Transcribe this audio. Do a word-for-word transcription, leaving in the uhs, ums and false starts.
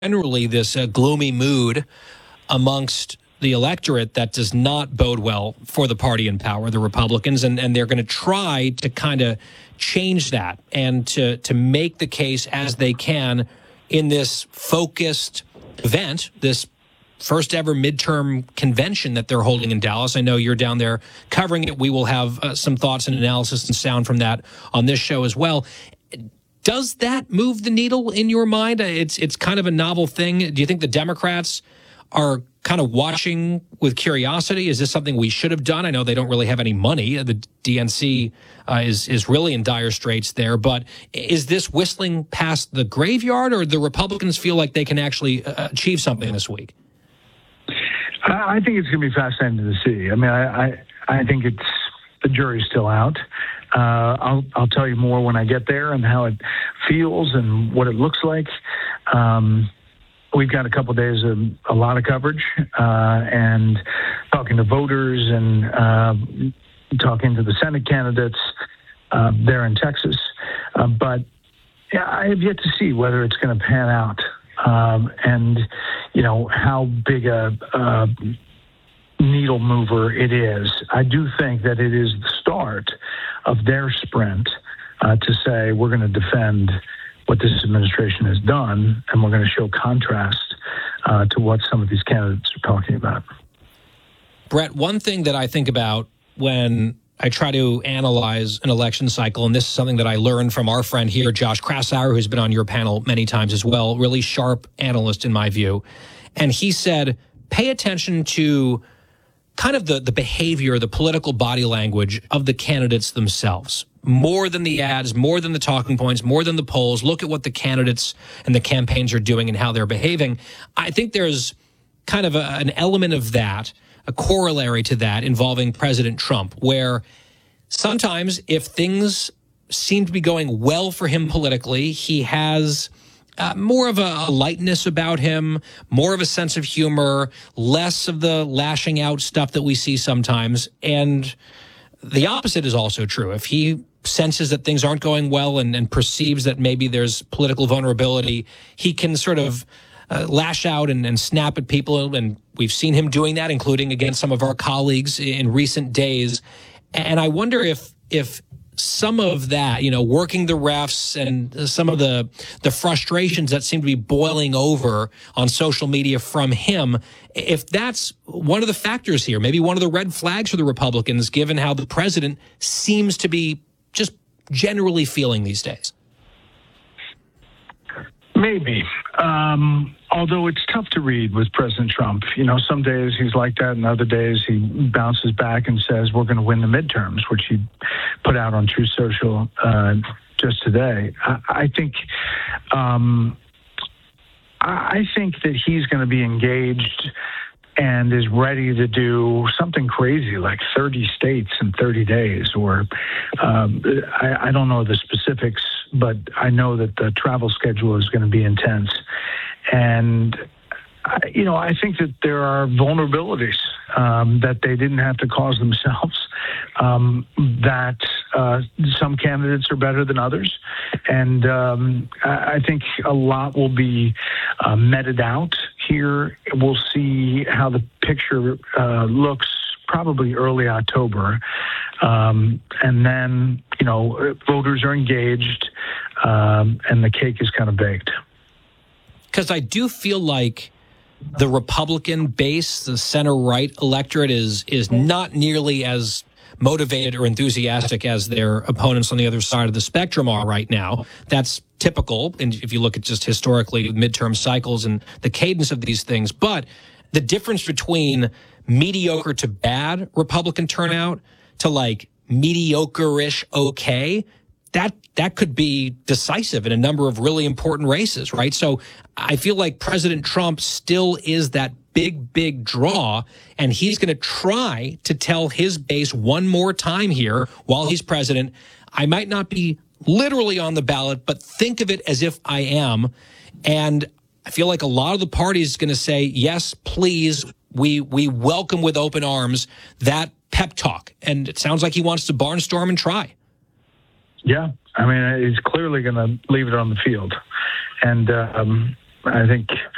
generally this uh, gloomy mood amongst the electorate that does not bode well for the party in power, the Republicans, and, and they're going to try to kind of change that and to, to make the case as they can in this focused event, this first ever midterm convention that they're holding in Dallas. I know you're down there covering it. We will have uh, some thoughts and analysis and sound from that on this show as well. Does that move the needle in your mind? It's it's kind of a novel thing. Do you think the Democrats are kind of watching with curiosity? Is this something we should have done? I know they don't really have any money. The D N C uh, is is really in dire straits there. But is this whistling past the graveyard, or the Republicans feel like they can actually uh, achieve something this week? I think it's going to be fascinating to see. I mean, I I, I think it's the jury's still out. Uh, I'll I'll tell you more when I get there and how it feels and what it looks like. Um, we've got a couple of days of a lot of coverage uh, and talking to voters and uh, talking to the Senate candidates uh, there in Texas. Uh, but yeah, I have yet to see whether it's going to pan out um, and you know how big a. a needle mover it is. I do think that it is the start of their sprint uh, to say we're going to defend what this administration has done, and we're going to show contrast uh, to what some of these candidates are talking about. Brett, one thing that I think about when I try to analyze an election cycle, and this is something that I learned from our friend here, Josh Kraushaar, who's been on your panel many times as well, really sharp analyst in my view, and he said, pay attention to kind of the, the behavior, the political body language of the candidates themselves. More than the ads, more than the talking points, more than the polls. Look at what the candidates and the campaigns are doing and how they're behaving. I think there's kind of a, an element of that, a corollary to that involving President Trump, where sometimes if things seem to be going well for him politically, he has Uh, more of a, a lightness about him, more of a sense of humor, less of the lashing out stuff that we see sometimes. And the opposite is also true. If he senses that things aren't going well and, and perceives that maybe there's political vulnerability, he can sort of uh, lash out and, and snap at people. And we've seen him doing that, including against some of our colleagues in recent days. And I wonder if if some of that, you know, working the refs and some of the the frustrations that seem to be boiling over on social media from him, if that's one of the factors here, maybe one of the red flags for the Republicans, given how the president seems to be just generally feeling these days. Maybe. Um, although it's tough to read with President Trump. You know, some days he's like that, and other days he bounces back and says, we're going to win the midterms, which he put out on Truth Social uh, just today. I, I think um, I think that he's going to be engaged and is ready to do something crazy like thirty states in thirty days, or um, I, I don't know the specifics, but I know that the travel schedule is going to be intense. And, you know, I think that there are vulnerabilities um, that they didn't have to cause themselves, um, that uh, some candidates are better than others. And um, I think a lot will be uh, meted out here. We'll see how the picture uh, looks probably early October. Um, and then, you know, voters are engaged um, and the cake is kind of baked. Because I do feel like the Republican base, the center-right electorate, is is not nearly as motivated or enthusiastic as their opponents on the other side of the spectrum are right now. That's typical, and if you look at just historically midterm cycles and the cadence of these things. But the difference between mediocre to bad Republican turnout to like mediocre-ish okay, that that could be decisive in a number of really important races, right? So I feel like President Trump still is that big, big draw, and he's going to try to tell his base one more time here while he's president, I might not be literally on the ballot, but think of it as if I am. And I feel like a lot of the party is going to say, yes, please, we we welcome with open arms that pep talk. And it sounds like he wants to barnstorm and try. Yeah, I mean, he's clearly going to leave it on the field. And um, I think